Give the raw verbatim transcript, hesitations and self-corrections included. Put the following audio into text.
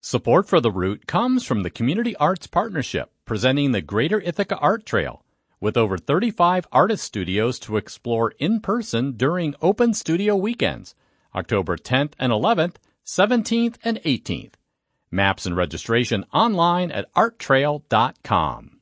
Support for The Root comes from the Community Arts Partnership, presenting the Greater Ithaca Art Trail, with over thirty-five artist studios to explore in person during open studio weekends, October tenth and eleventh, seventeenth and eighteenth. Maps and registration online at art trail dot com.